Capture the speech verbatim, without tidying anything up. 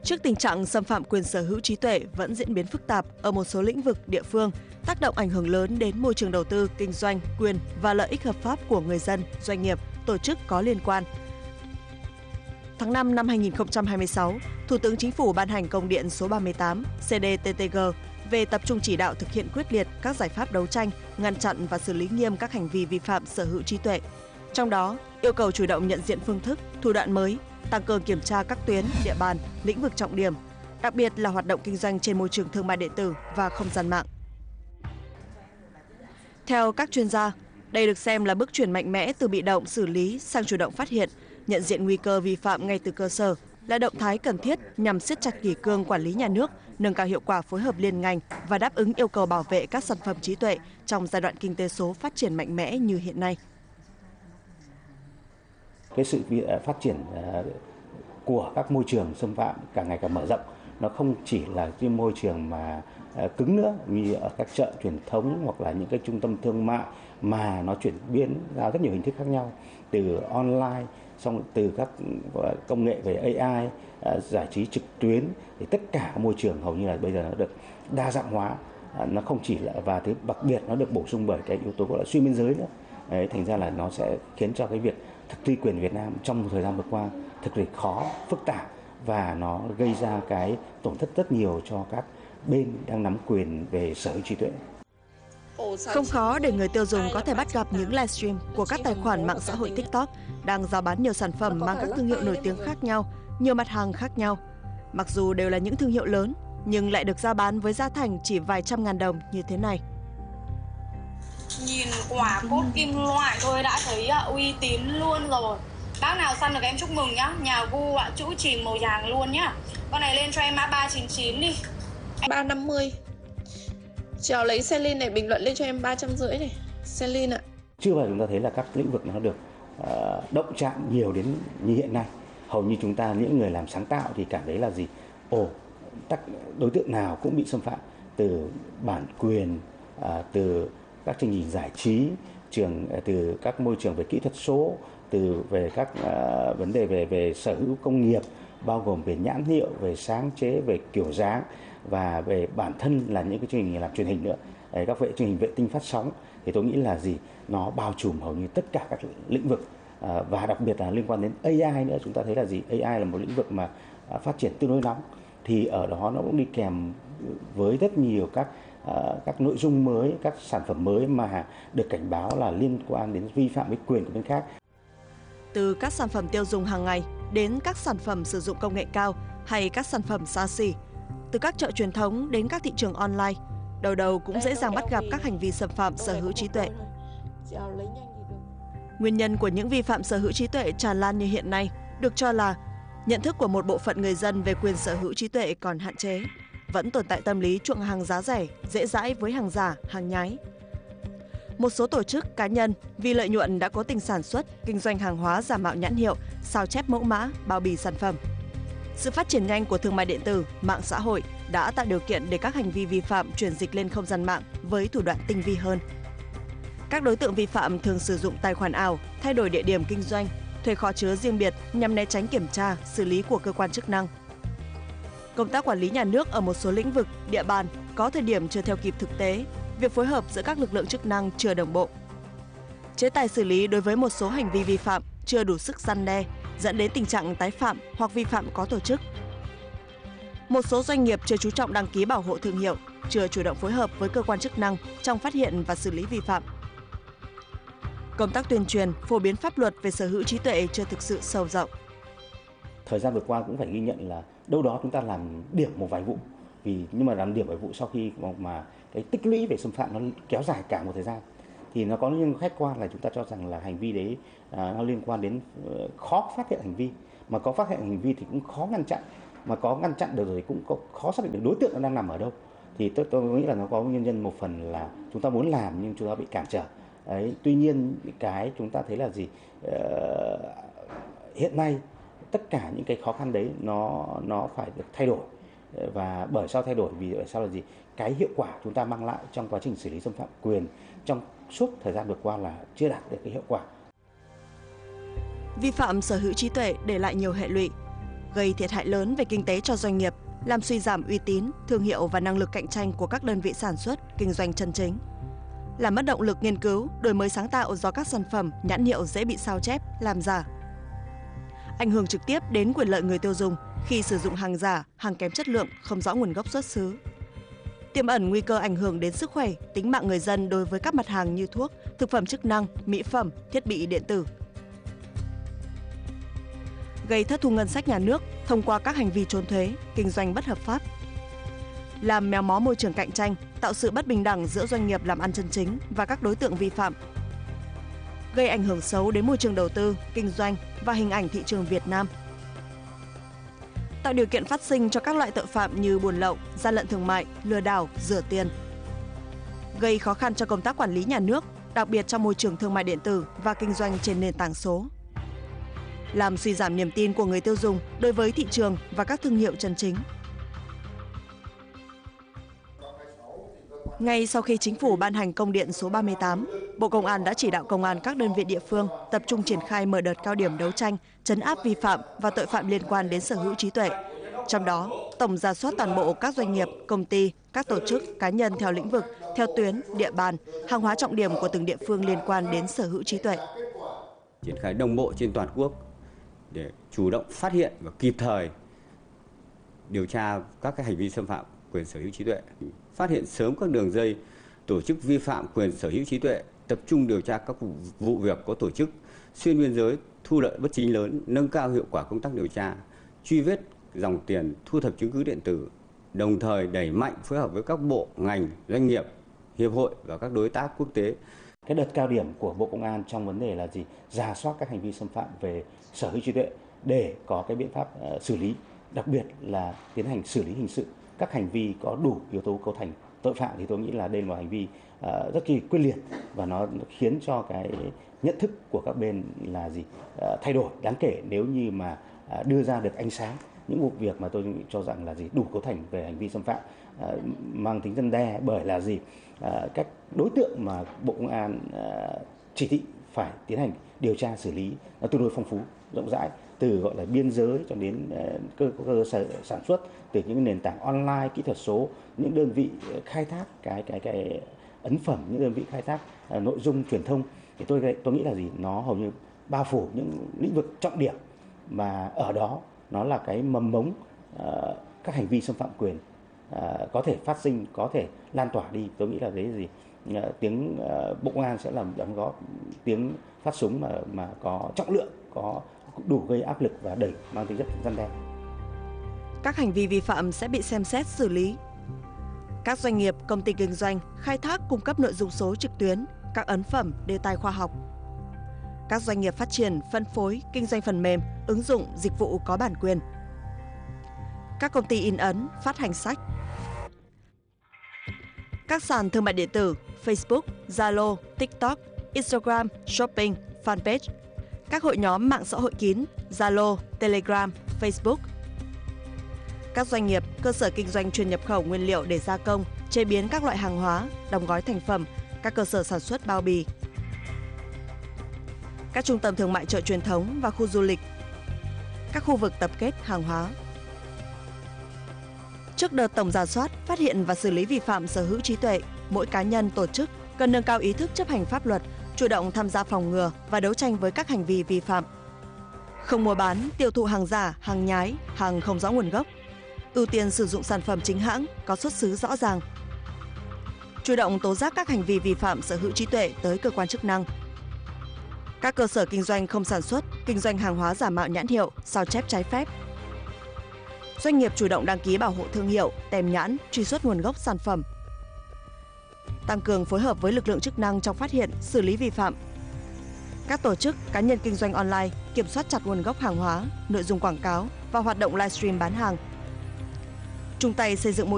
Trước tình trạng xâm phạm quyền sở hữu trí tuệ vẫn diễn biến phức tạp ở một số lĩnh vực địa phương, tác động ảnh hưởng lớn đến môi trường đầu tư, kinh doanh, quyền và lợi ích hợp pháp của người dân, doanh nghiệp, tổ chức có liên quan. Tháng năm năm hai nghìn không trăm hai mươi sáu, Thủ tướng Chính phủ ban hành công điện số ba mươi tám C D T T G về tập trung chỉ đạo thực hiện quyết liệt các giải pháp đấu tranh, ngăn chặn và xử lý nghiêm các hành vi vi phạm sở hữu trí tuệ. Trong đó, yêu cầu chủ động nhận diện phương thức, thủ đoạn mới, tăng cường kiểm tra các tuyến, địa bàn, lĩnh vực trọng điểm, đặc biệt là hoạt động kinh doanh trên môi trường thương mại điện tử và không gian mạng. Theo các chuyên gia, đây được xem là bước chuyển mạnh mẽ từ bị động xử lý sang chủ động phát hiện, nhận diện nguy cơ vi phạm ngay từ cơ sở, là động thái cần thiết nhằm siết chặt kỷ cương quản lý nhà nước, nâng cao hiệu quả phối hợp liên ngành và đáp ứng yêu cầu bảo vệ các sản phẩm trí tuệ trong giai đoạn kinh tế số phát triển mạnh mẽ như hiện nay. Cái sự phát triển của các môi trường xâm phạm càng ngày càng mở rộng, nó không chỉ là cái môi trường mà cứng nữa như ở các chợ truyền thống hoặc là những cái trung tâm thương mại, mà nó chuyển biến ra rất nhiều hình thức khác nhau, từ online, xong từ các công nghệ về A I, giải trí trực tuyến, thì tất cả môi trường hầu như là bây giờ nó được đa dạng hóa, nó không chỉ là, và thứ đặc biệt nó được bổ sung bởi cái yếu tố gọi là xuyên biên giới nữa. Đấy, thành ra là nó sẽ khiến cho cái việc thực thi quyền Việt Nam trong một thời gian vừa qua thực sự khó, phức tạp, và nó gây ra cái tổn thất rất nhiều cho các bên đang nắm quyền về sở hữu trí tuệ. Không khó để người tiêu dùng có thể bắt gặp những livestream của các tài khoản mạng xã hội TikTok đang rao bán nhiều sản phẩm mang các thương hiệu nổi tiếng khác nhau, nhiều mặt hàng khác nhau. Mặc dù đều là những thương hiệu lớn, nhưng lại được rao bán với giá thành chỉ vài trăm ngàn đồng như thế này. Nhìn quả cốt kim loại thôi đã thấy uy tín luôn rồi. Bác nào săn được em chúc mừng nhá. Nhà gu ạ, chữ chìm màu vàng luôn nhá. Con này lên cho em mã ba chín chín đi. ba năm mươi. Cháu lấy Celine này bình luận lên cho em ba trăm rưỡi này. Celine ạ. Chưa bao giờ chúng ta thấy là các lĩnh vực nó được uh, động chạm nhiều đến như hiện nay. Hầu như chúng ta, những người làm sáng tạo thì cảm thấy là gì? Ồ, các đối tượng nào cũng bị xâm phạm, từ bản quyền, uh, từ các chương trình giải trí, trường từ các môi trường về kỹ thuật số, từ về các uh, vấn đề về về sở hữu công nghiệp, bao gồm về nhãn hiệu, về sáng chế, về kiểu dáng, và về bản thân là những cái chương trình làm truyền hình nữa. Đấy, các vệ chương trình vệ tinh phát sóng, thì tôi nghĩ là gì, nó bao trùm hầu như tất cả các lĩnh vực, à, và đặc biệt là liên quan đến A I nữa. Chúng ta thấy là gì, A I là một lĩnh vực mà à, phát triển tương đối nóng, thì ở đó nó cũng đi kèm với rất nhiều các à, các nội dung mới, các sản phẩm mới mà được cảnh báo là liên quan đến vi phạm với quyền của bên khác. Từ các sản phẩm tiêu dùng hàng ngày đến các sản phẩm sử dụng công nghệ cao hay các sản phẩm xa xỉ, từ các chợ truyền thống đến các thị trường online, đầu đầu cũng dễ dàng bắt gặp các hành vi xâm phạm sở hữu trí tuệ. Nguyên nhân của những vi phạm sở hữu trí tuệ tràn lan như hiện nay được cho là nhận thức của một bộ phận người dân về quyền sở hữu trí tuệ còn hạn chế, vẫn tồn tại tâm lý chuộng hàng giá rẻ, dễ dãi với hàng giả, hàng nhái. Một số tổ chức, cá nhân vì lợi nhuận đã cố tình sản xuất, kinh doanh hàng hóa giả mạo nhãn hiệu, sao chép mẫu mã, bao bì sản phẩm. Sự phát triển nhanh của thương mại điện tử, mạng xã hội đã tạo điều kiện để các hành vi vi phạm chuyển dịch lên không gian mạng với thủ đoạn tinh vi hơn. Các đối tượng vi phạm thường sử dụng tài khoản ảo, thay đổi địa điểm kinh doanh, thuê kho chứa riêng biệt nhằm né tránh kiểm tra, xử lý của cơ quan chức năng. Công tác quản lý nhà nước ở một số lĩnh vực, địa bàn có thời điểm chưa theo kịp thực tế, việc phối hợp giữa các lực lượng chức năng chưa đồng bộ. Chế tài xử lý đối với một số hành vi vi phạm chưa đủ sức răn đe, dẫn đến tình trạng tái phạm hoặc vi phạm có tổ chức. Một số doanh nghiệp chưa chú trọng đăng ký bảo hộ thương hiệu, chưa chủ động phối hợp với cơ quan chức năng trong phát hiện và xử lý vi phạm. Công tác tuyên truyền, phổ biến pháp luật về sở hữu trí tuệ chưa thực sự sâu rộng. Thời gian vừa qua cũng phải ghi nhận là đâu đó chúng ta làm điểm một vài vụ, vì nhưng mà làm điểm vài vụ sau khi mà cái tích lũy về xâm phạm nó kéo dài cả một thời gian, thì nó có những khách quan là chúng ta cho rằng là hành vi đấy à, nó liên quan đến uh, khó phát hiện hành vi, mà có phát hiện hành vi thì cũng khó ngăn chặn, mà có ngăn chặn được rồi cũng có khó xác định được đối tượng nó đang nằm ở đâu. Thì tôi, tôi nghĩ là nó có nguyên nhân một phần là chúng ta muốn làm nhưng chúng ta bị cản trở. Đấy, tuy nhiên cái chúng ta thấy là gì, uh, hiện nay tất cả những cái khó khăn đấy nó nó phải được thay đổi, và bởi sao thay đổi, vì bởi sao là gì, cái hiệu quả chúng ta mang lại trong quá trình xử lý xâm phạm quyền trong suốt thời gian vừa qua là chưa đạt được cái hiệu quả. Vi phạm sở hữu trí tuệ để lại nhiều hệ lụy. gây thiệt hại lớn về kinh tế cho doanh nghiệp, làm suy giảm uy tín, thương hiệu và năng lực cạnh tranh của các đơn vị sản xuất, kinh doanh chân chính. Làm mất động lực nghiên cứu, đổi mới sáng tạo do các sản phẩm, nhãn hiệu dễ bị sao chép, làm giả. Ảnh hưởng trực tiếp đến quyền lợi người tiêu dùng khi sử dụng hàng giả, hàng kém chất lượng, không rõ nguồn gốc xuất xứ. Tiềm ẩn nguy cơ ảnh hưởng đến sức khỏe, tính mạng người dân đối với các mặt hàng như thuốc, thực phẩm chức năng, mỹ phẩm, thiết bị điện tử. Gây thất thu ngân sách nhà nước thông qua các hành vi trốn thuế, kinh doanh bất hợp pháp. Làm méo mó môi trường cạnh tranh, tạo sự bất bình đẳng giữa doanh nghiệp làm ăn chân chính và các đối tượng vi phạm. Gây ảnh hưởng xấu đến môi trường đầu tư, kinh doanh và hình ảnh thị trường Việt Nam. Tạo điều kiện phát sinh cho các loại tội phạm như buôn lậu, gian lận thương mại, lừa đảo, rửa tiền. Gây khó khăn cho công tác quản lý nhà nước, đặc biệt trong môi trường thương mại điện tử và kinh doanh trên nền tảng số. Làm suy giảm niềm tin của người tiêu dùng đối với thị trường và các thương hiệu chân chính. Ngay sau khi Chính phủ ban hành công điện số ba mươi tám, Bộ Công an đã chỉ đạo công an các đơn vị địa phương tập trung triển khai mở đợt cao điểm đấu tranh, trấn áp vi phạm và tội phạm liên quan đến sở hữu trí tuệ. Trong đó, tổng rà soát toàn bộ các doanh nghiệp, công ty, các tổ chức, cá nhân theo lĩnh vực, theo tuyến, địa bàn, hàng hóa trọng điểm của từng địa phương liên quan đến sở hữu trí tuệ. Triển khai đồng bộ trên toàn quốc để chủ động phát hiện và kịp thời điều tra các cái hành vi xâm phạm quyền sở hữu trí tuệ, phát hiện sớm các đường dây tổ chức vi phạm quyền sở hữu trí tuệ, tập trung điều tra các vụ việc có tổ chức xuyên biên giới, thu lợi bất chính lớn, nâng cao hiệu quả công tác điều tra, truy vết dòng tiền, thu thập chứng cứ điện tử, đồng thời đẩy mạnh phối hợp với các bộ, ngành, doanh nghiệp, hiệp hội và các đối tác quốc tế. Cái đợt cao điểm của Bộ Công an trong vấn đề là gì? Rà soát các hành vi xâm phạm về sở hữu trí tuệ để có cái biện pháp uh, xử lý, đặc biệt là tiến hành xử lý hình sự các hành vi có đủ yếu tố cấu thành tội phạm. Thì tôi nghĩ là đây là một hành vi uh, rất kỳ quyết liệt và nó khiến cho cái nhận thức của các bên là gì uh, thay đổi đáng kể nếu như mà uh, đưa ra được ánh sáng những vụ việc mà tôi cho rằng là gì đủ cấu thành về hành vi xâm phạm, uh, mang tính răn đe, bởi là gì uh, các đối tượng mà Bộ Công an uh, chỉ thị phải tiến hành điều tra xử lý nó tương đối phong phú, rộng rãi, từ gọi là biên giới cho đến uh, cơ, cơ sở sản xuất, từ những nền tảng online, kỹ thuật số, những đơn vị khai thác cái cái cái ấn phẩm, những đơn vị khai thác uh, nội dung truyền thông. Thì tôi tôi nghĩ là gì nó hầu như bao phủ những lĩnh vực trọng điểm mà ở đó nó là cái mầm mống uh, các hành vi xâm phạm quyền uh, có thể phát sinh, có thể lan tỏa đi. Tôi nghĩ là đấy là gì uh, tiếng uh, Bộ Công an sẽ làm đóng góp tiếng phát súng mà mà có trọng lượng, có đủ gây áp lực và đẩy mang tính chất răn đe. Các hành vi vi phạm sẽ bị xem xét xử lý. Các doanh nghiệp, công ty kinh doanh khai thác cung cấp nội dung số trực tuyến, các ấn phẩm, đề tài khoa học. Các doanh nghiệp phát triển, phân phối, kinh doanh phần mềm, ứng dụng, dịch vụ có bản quyền. Các công ty in ấn, phát hành sách. Các sàn thương mại điện tử, Facebook, Zalo, TikTok, Instagram, Shopping, Fanpage. Các hội nhóm mạng xã hội kín, Zalo, Telegram, Facebook. Các doanh nghiệp, cơ sở kinh doanh chuyên nhập khẩu nguyên liệu để gia công, chế biến các loại hàng hóa, đóng gói thành phẩm, các cơ sở sản xuất bao bì. Các trung tâm thương mại chợ truyền thống và khu du lịch. Các khu vực tập kết hàng hóa. Trước đợt tổng rà soát, phát hiện và xử lý vi phạm sở hữu trí tuệ, mỗi cá nhân, tổ chức cần nâng cao ý thức chấp hành pháp luật, chủ động tham gia phòng ngừa và đấu tranh với các hành vi vi phạm. Không mua bán, tiêu thụ hàng giả, hàng nhái, hàng không rõ nguồn gốc. Ưu tiên sử dụng sản phẩm chính hãng, có xuất xứ rõ ràng. Chủ động tố giác các hành vi vi phạm sở hữu trí tuệ tới cơ quan chức năng. Các cơ sở kinh doanh không sản xuất, kinh doanh hàng hóa giả mạo nhãn hiệu, sao chép trái phép. Doanh nghiệp chủ động đăng ký bảo hộ thương hiệu, tem nhãn, truy xuất nguồn gốc sản phẩm. Tăng cường phối hợp với lực lượng chức năng trong phát hiện, xử lý vi phạm. Các tổ chức, cá nhân kinh doanh online kiểm soát chặt nguồn gốc hàng hóa, nội dung quảng cáo và hoạt động livestream bán hàng. Chung tay xây dựng môi